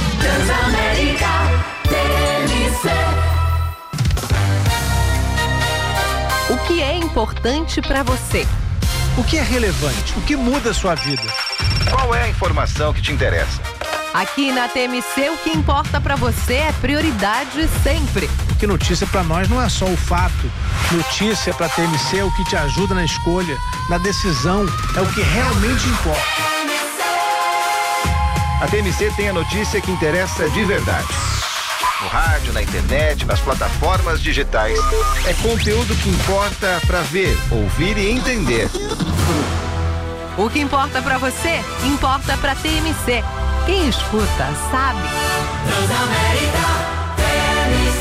Transamérica, T M C. O que é importante para você? O que é relevante? O que muda a sua vida? Qual é a informação que te interessa? Aqui na T M C, o que importa para você é prioridade sempre. Porque notícia para nós não é só o fato. Notícia para T M C é o que te ajuda na escolha, na decisão, é o que realmente importa. A T M C tem a notícia que interessa de verdade. No rádio, na internet, nas plataformas digitais. É conteúdo que importa para ver, ouvir e entender. O que importa para você, importa para T M C. Quem escuta, sabe. Transamérica T M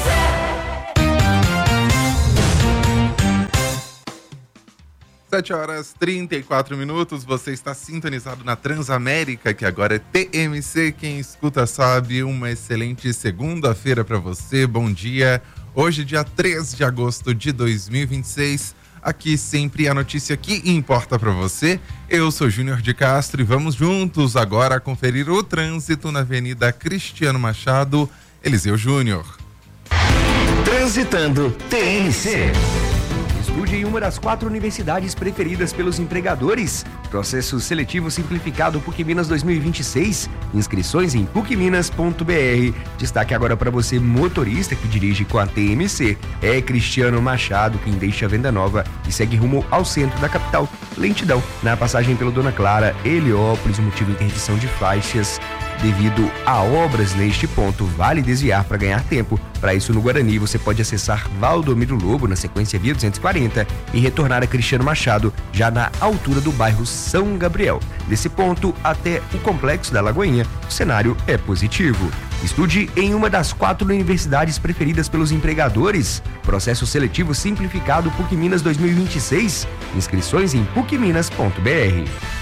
C. sete horas e trinta e quatro minutos, você está sintonizado na Transamérica, que agora é T M C. Quem escuta sabe, uma excelente segunda-feira para você, bom dia. Hoje, dia três de agosto de dois mil e vinte e seis, aqui sempre a notícia que importa para você. Eu sou Júnior de Castro e vamos juntos agora conferir o trânsito na Avenida Cristiano Machado, Eliseu Júnior. Transitando T M C. Estude em uma das quatro universidades preferidas pelos empregadores. Processo seletivo simplificado PUC Minas dois mil e vinte e seis. Inscrições em puc minas ponto b r. Destaque agora para você, motorista que dirige com a T M C. É Cristiano Machado quem deixa a Venda Nova e segue rumo ao centro da capital. Lentidão na passagem pelo Dona Clara, Heliópolis, motivo interdição de faixas. Devido a obras neste ponto, vale desviar para ganhar tempo. Para isso, no Guarani, você pode acessar Valdomiro Lobo, na sequência via duzentos e quarenta, e retornar a Cristiano Machado, já na altura do bairro São Gabriel. Desse ponto até o Complexo da Lagoinha, o cenário é positivo. Estude em uma das quatro universidades preferidas pelos empregadores. Processo seletivo simplificado PUC Minas dois mil e vinte e seis. Inscrições em puc minas ponto b r.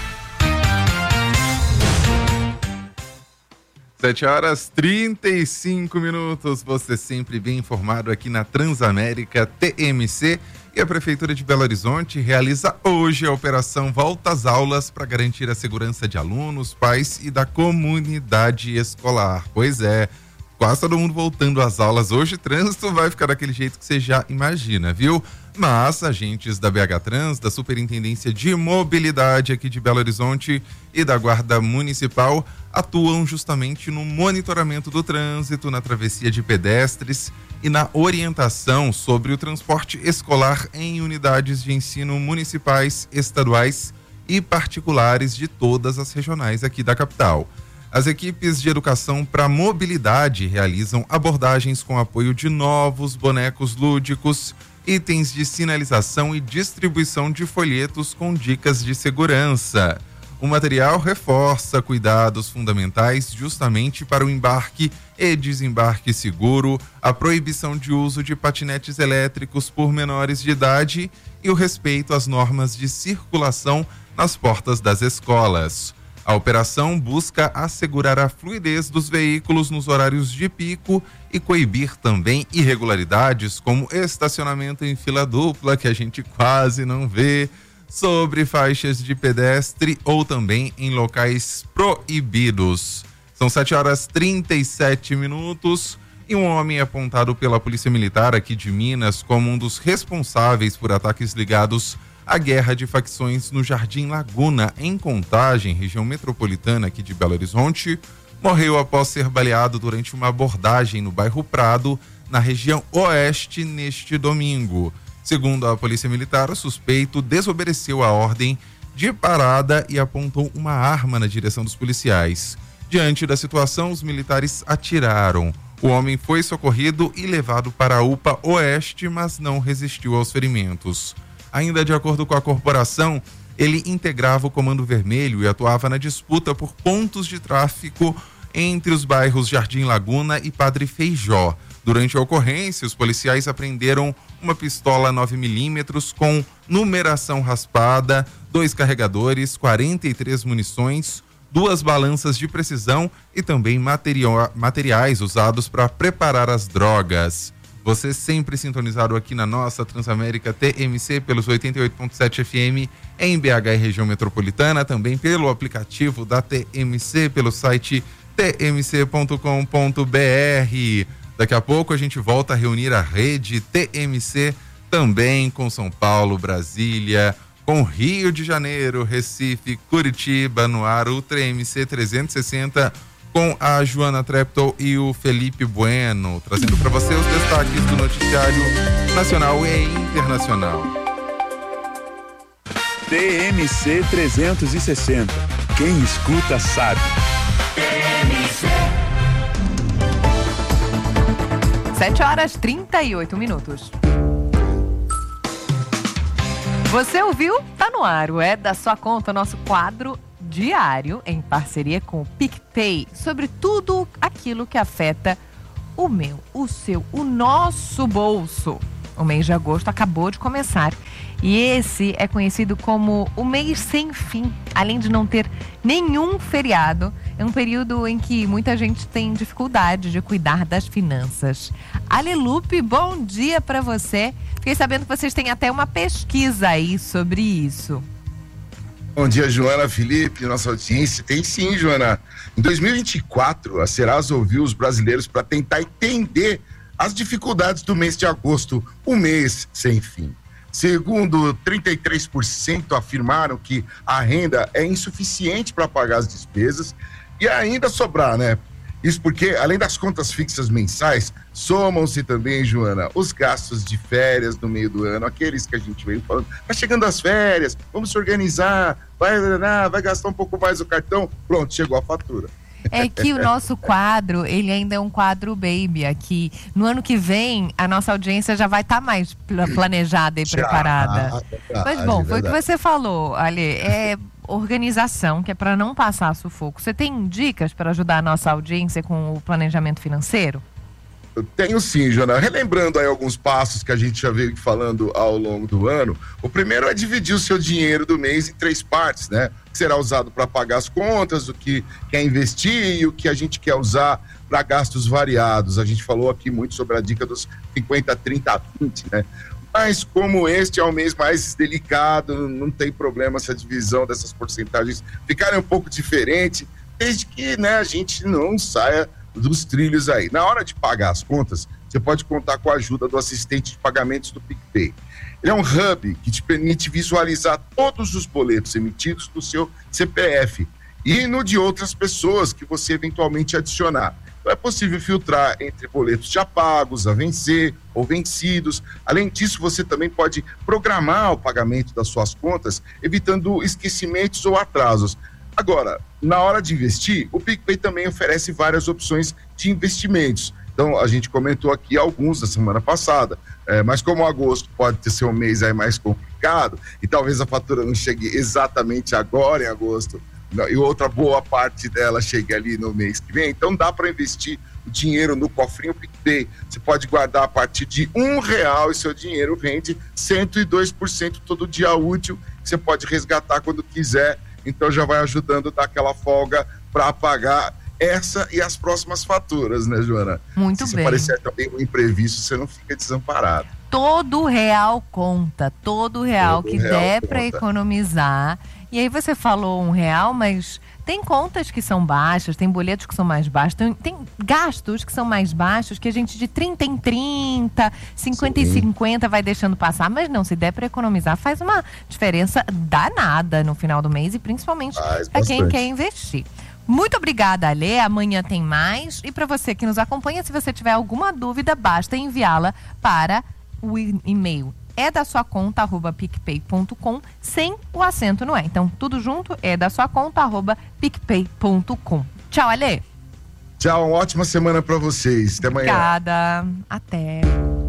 sete horas e trinta e cinco minutos, você sempre bem informado aqui na Transamérica T M C. E a Prefeitura de Belo Horizonte realiza hoje a operação Volta às Aulas para garantir a segurança de alunos, pais e da comunidade escolar. Pois é, quase todo mundo voltando às aulas. Hoje o trânsito vai ficar daquele jeito que você já imagina, viu? Mas agentes da B H Trans, da Superintendência de Mobilidade aqui de Belo Horizonte e da Guarda Municipal atuam justamente no monitoramento do trânsito, na travessia de pedestres e na orientação sobre o transporte escolar em unidades de ensino municipais, estaduais e particulares de todas as regionais aqui da capital. As equipes de educação para mobilidade realizam abordagens com apoio de novos bonecos lúdicos, itens de sinalização e distribuição de folhetos com dicas de segurança. O material reforça cuidados fundamentais justamente para o embarque e desembarque seguro, a proibição de uso de patinetes elétricos por menores de idade e o respeito às normas de circulação nas portas das escolas. A operação busca assegurar a fluidez dos veículos nos horários de pico e coibir também irregularidades como estacionamento em fila dupla, que a gente quase não vê, sobre faixas de pedestre ou também em locais proibidos. São sete horas e trinta e sete minutos e um homem apontado pela Polícia Militar aqui de Minas como um dos responsáveis por ataques ligados à guerra de facções no Jardim Laguna, em Contagem, região metropolitana aqui de Belo Horizonte, morreu após ser baleado durante uma abordagem no bairro Prado, na região oeste, neste domingo. Segundo a Polícia Militar, o suspeito desobedeceu a ordem de parada e apontou uma arma na direção dos policiais. Diante da situação, os militares atiraram. O homem foi socorrido e levado para a U P A Oeste, mas não resistiu aos ferimentos. Ainda de acordo com a corporação, ele integrava o Comando Vermelho e atuava na disputa por pontos de tráfico entre os bairros Jardim Laguna e Padre Feijó. Durante a ocorrência, os policiais apreenderam uma pistola nove milímetros com numeração raspada, dois carregadores, quarenta e três munições, duas balanças de precisão e também material, materiais usados para preparar as drogas. Você sempre sintonizado aqui na nossa Transamérica T M C pelos oitenta e oito ponto sete F M em B H e região metropolitana, também pelo aplicativo da T M C, pelo site t m c ponto com ponto b r. Daqui a pouco a gente volta a reunir a rede T M C também com São Paulo, Brasília, com Rio de Janeiro, Recife, Curitiba, no ar, Ultra M C trezentos e sessenta, com a Joana Treptow e o Felipe Bueno, trazendo para você os destaques do noticiário nacional e internacional. T M C trezentos e sessenta. Quem escuta sabe. sete horas e trinta e oito minutos. Você ouviu? Tá no ar, o É da Sua Conta, nosso quadro diário em parceria com o PicPay, sobre tudo aquilo que afeta o meu, o seu, o nosso bolso. O mês de agosto acabou de começar e esse é conhecido como o mês sem fim. Além de não ter nenhum feriado, é um período em que muita gente tem dificuldade de cuidar das finanças. Alelupe, bom dia para você. Fiquei sabendo que vocês têm até uma pesquisa aí sobre isso. Bom dia, Joana, Felipe, nossa audiência. Tem sim, Joana. Em dois mil e vinte e quatro, a Serasa ouviu os brasileiros para tentar entender as dificuldades do mês de agosto, o mês sem fim. Segundo, trinta e três por cento afirmaram que a renda é insuficiente para pagar as despesas e ainda sobrar, né? Isso porque, além das contas fixas mensais, somam-se também, Joana, os gastos de férias no meio do ano, aqueles que a gente veio falando, tá chegando as férias, vamos se organizar, vai, vai gastar um pouco mais o cartão, pronto, chegou a fatura. É que o nosso quadro, ele ainda é um quadro baby aqui. No ano que vem, a nossa audiência já vai estar tá mais planejada e preparada. Já, Mas bom, foi o que você falou, Ale, é organização, que é para não passar sufoco. Você tem dicas para ajudar a nossa audiência com o planejamento financeiro? Eu tenho sim, Joana. Relembrando aí alguns passos que a gente já veio falando ao longo do ano. O primeiro é dividir o seu dinheiro do mês em três partes, né? O que será usado para pagar as contas, o que quer investir e o que a gente quer usar para gastos variados. A gente falou aqui muito sobre a dica dos cinquenta, trinta, vinte, né? Mas como este é o mês mais delicado, não tem problema se a divisão dessas porcentagens ficarem um pouco diferente, desde que, né, a gente não saia dos trilhos aí. Na hora de pagar as contas, você pode contar com a ajuda do assistente de pagamentos do PicPay. Ele é um hub que te permite visualizar todos os boletos emitidos no seu C P F e no de outras pessoas que você eventualmente adicionar. Então é possível filtrar entre boletos já pagos, a vencer ou vencidos. Além disso, você também pode programar o pagamento das suas contas, evitando esquecimentos ou atrasos. Agora, na hora de investir, o PicPay também oferece várias opções de investimentos. Então, a gente comentou aqui alguns da semana passada, é, mas como agosto pode ter seu mês aí mais complicado, e talvez a fatura não chegue exatamente agora em agosto, não, e outra boa parte dela chegue ali no mês que vem, então dá para investir o dinheiro no cofrinho PicPay. Você pode guardar a partir de um real e seu dinheiro rende cento e dois por cento todo dia útil, que você pode resgatar quando quiser. Então já vai ajudando a dar aquela folga para pagar essa e as próximas faturas, né, Joana? Muito Se bem. Se aparecer também um imprevisto, você não fica desamparado. Todo real conta, todo real Todo que real der conta. para economizar. E aí você falou um real, mas tem contas que são baixas, tem boletos que são mais baixos, tem, tem gastos que são mais baixos, que a gente de trinta em trinta, cinquenta Sim. em cinquenta vai deixando passar. Mas não, se der para economizar, faz uma diferença danada no final do mês e principalmente para quem quer investir. Muito obrigada, Ale. Amanhã tem mais. E para você que nos acompanha, se você tiver alguma dúvida, basta enviá-la para o e-mail é da sua conta arroba picpay ponto com, sem o acento no é. Então, tudo junto, é da sua conta arroba picpay ponto com. Tchau, Ale. Tchau, uma ótima semana para vocês. Até amanhã. Obrigada. Até.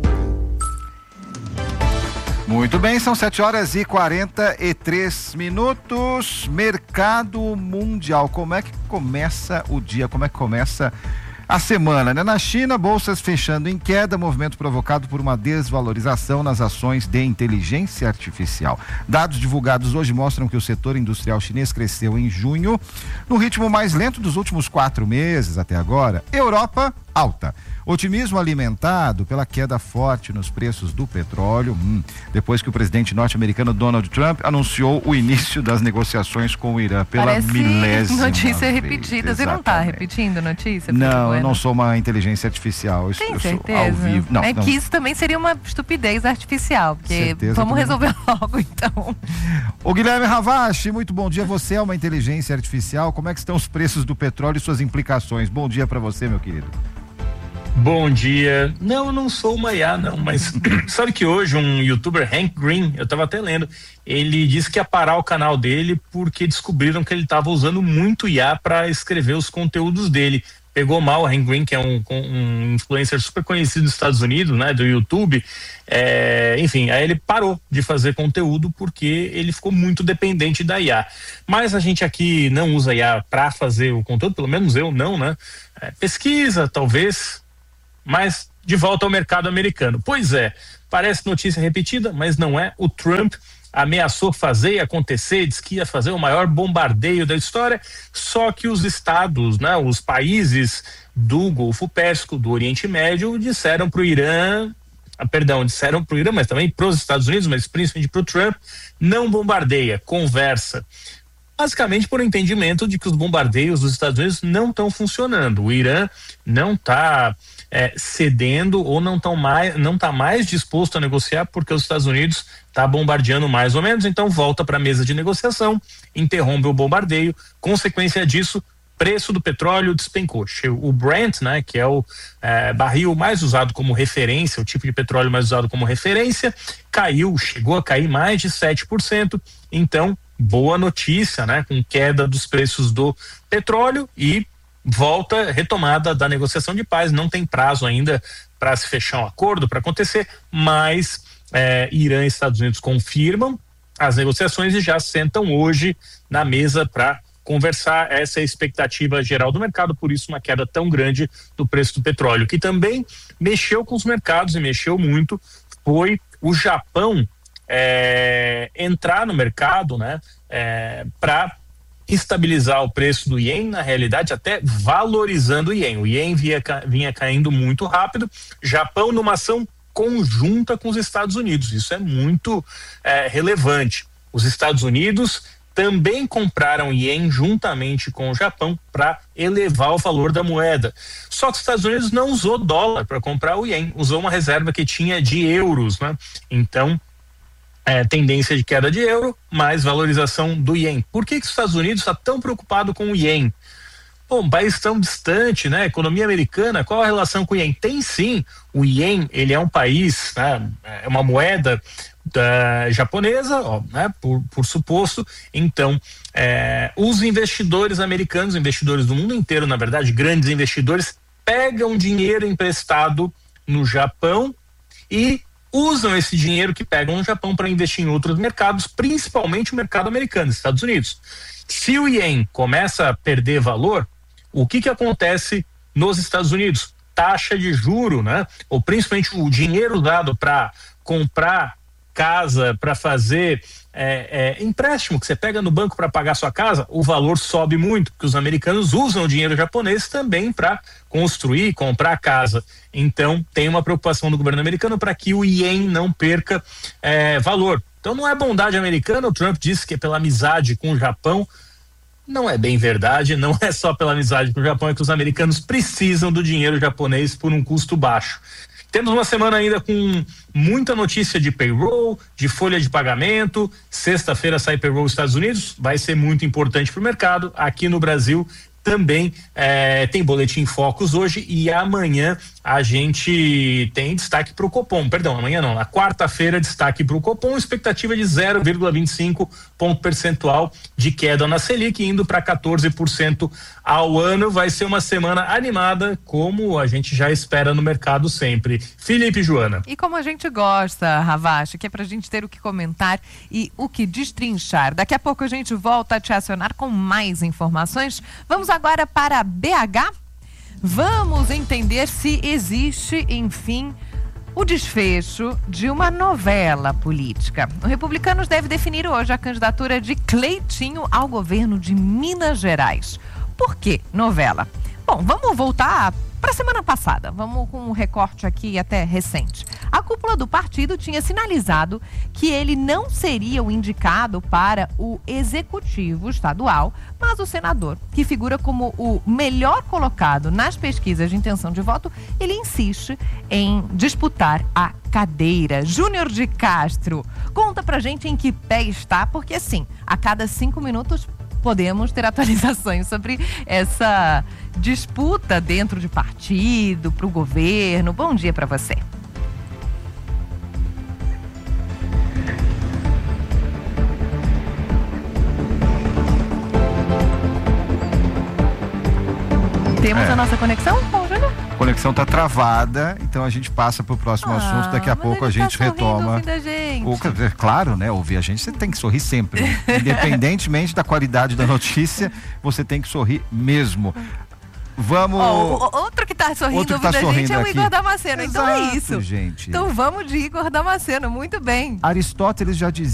Muito bem, são sete horas e quarenta e três minutos. Mercado mundial. Como é que começa o dia? Como é que começa a semana, né? Na China, bolsas fechando em queda, movimento provocado por uma desvalorização nas ações de inteligência artificial. Dados divulgados hoje mostram que o setor industrial chinês cresceu em junho, no ritmo mais lento dos últimos quatro meses até agora. Europa, alta. Otimismo alimentado pela queda forte nos preços do petróleo, hum, depois que o presidente norte-americano Donald Trump anunciou o início das negociações com o Irã pela Parece milésima notícia vez. repetida. Você não está repetindo notícia? Não, eu não sou uma inteligência artificial. Eu, Tem eu certeza? Sou ao vivo. Não, é não. que isso também seria uma estupidez artificial, porque Certeza vamos que resolver logo, então. Ô Guilherme Ravache, muito bom dia. Você é uma inteligência artificial. Como é que estão os preços do petróleo e suas implicações? Bom dia para você, meu querido. Bom dia. Não, eu não sou uma I A, não, mas sabe que hoje um youtuber, Hank Green, eu tava até lendo, ele disse que ia parar o canal dele porque descobriram que ele estava usando muito I A para escrever os conteúdos dele. Pegou mal o Hank Green, que é um, um influencer super conhecido nos Estados Unidos, né, do YouTube. É, enfim, aí ele parou de fazer conteúdo porque ele ficou muito dependente da I A. Mas a gente aqui não usa I A para fazer o conteúdo, pelo menos eu não, né? É, pesquisa, talvez, mas de volta ao mercado americano. Pois é, parece notícia repetida, mas não é. O Trump ameaçou fazer e acontecer, disse que ia fazer o maior bombardeio da história, só que os estados, né, os países do Golfo Pérsico, do Oriente Médio, disseram para o Irã, ah, perdão, disseram para o Irã, mas também para os Estados Unidos, mas principalmente para o Trump, não bombardeia, conversa. Basicamente por entendimento de que os bombardeios dos Estados Unidos não estão funcionando. O Irã não está é, cedendo ou não está mais, não tá mais disposto a negociar porque os Estados Unidos está bombardeando mais ou menos, então volta para a mesa de negociação, interrompe o bombardeio. Consequência disso, preço do petróleo despencou. O Brent, né, que é o é, barril mais usado como referência, o tipo de petróleo mais usado como referência, caiu, chegou a cair mais de sete por cento. Então, boa notícia, né, com queda dos preços do petróleo e volta, retomada da negociação de paz. Não tem prazo ainda para se fechar um acordo, para acontecer, mas é, Irã e Estados Unidos confirmam as negociações e já sentam hoje na mesa para conversar. Essa é a expectativa geral do mercado, por isso uma queda tão grande do preço do petróleo, que também mexeu com os mercados e mexeu muito, foi o Japão é, entrar no mercado, né, é, para estabilizar o preço do ien, na realidade até valorizando o ien. O ien vinha, vinha caindo muito rápido. Japão numa ação conjunta com os Estados Unidos, isso é muito é, relevante. Os Estados Unidos também compraram ien juntamente com o Japão para elevar o valor da moeda. Só que os Estados Unidos não usou dólar para comprar o ien, usou uma reserva que tinha de euros, né? Então, é, tendência de queda de euro, mais valorização do ien. Por que que os Estados Unidos está tão preocupado com o ien? Pô, um país tão distante, né? Economia americana, qual a relação com o ien? Tem sim, o ien, ele é um país, né? É uma moeda da japonesa, ó, né? Por, por suposto. Então, é, os investidores americanos, investidores do mundo inteiro, na verdade, grandes investidores, pegam dinheiro emprestado no Japão e usam esse dinheiro que pegam no Japão para investir em outros mercados, principalmente o mercado americano, Estados Unidos. Se o ien começa a perder valor, o que que acontece nos Estados Unidos? Taxa de juro, né? Ou principalmente o dinheiro dado para comprar casa, para fazer é, é, empréstimo que você pega no banco para pagar sua casa, o valor sobe muito, porque os americanos usam o dinheiro japonês também para construir, comprar casa. Então tem uma preocupação do governo americano para que o ien não perca é, valor. Então não é bondade americana. O Trump disse que é pela amizade com o Japão. Não é bem verdade, não é só pela amizade com o Japão, é que os americanos precisam do dinheiro japonês por um custo baixo. Temos uma semana ainda com muita notícia de payroll, de folha de pagamento. Sexta-feira sai payroll nos Estados Unidos, vai ser muito importante para o mercado. Aqui no Brasil também é, tem boletim Focus hoje e amanhã a gente tem destaque para o Copom, perdão, amanhã não, na quarta-feira destaque para o Copom, expectativa de zero vírgula vinte e cinco ponto percentual de queda na Selic, indo para quatorze por cento ao ano. Vai ser uma semana animada, como a gente já espera no mercado sempre. Felipe e Joana. E como a gente gosta, Ravache, que é pra gente ter o que comentar e o que destrinchar. Daqui a pouco a gente volta a te acionar com mais informações. Vamos agora para B H? Vamos entender se existe, enfim, o desfecho de uma novela política. O Republicanos deve definir hoje a candidatura de Cleitinho ao governo de Minas Gerais. Por que novela? Bom, vamos voltar Para a semana passada, vamos com um recorte aqui até recente. A cúpula do partido tinha sinalizado que ele não seria o indicado para o executivo estadual, mas o senador, que figura como o melhor colocado nas pesquisas de intenção de voto, ele insiste em disputar a cadeira. Júnior de Castro, conta pra gente em que pé está, porque assim, a cada cinco minutos podemos ter atualizações sobre essa disputa dentro de partido, para o governo. Bom dia para você. Temos É. a nossa conexão com o Júnior? A conexão tá travada, então a gente passa pro próximo Ah, assunto. Daqui a mas pouco a ele tá gente sorrindo retoma. ouvindo a gente. O- é claro, né? Ouvir a gente, você tem que sorrir sempre. Né? Independentemente da qualidade da notícia, você tem que sorrir mesmo. Vamos. Ó, o- o- outro que tá sorrindo Outro que tá ouvindo a gente sorrindo é o aqui. Igor Damasceno. Então é Exato, isso. gente. Então vamos de Igor Damasceno. Muito bem. Aristóteles já dizia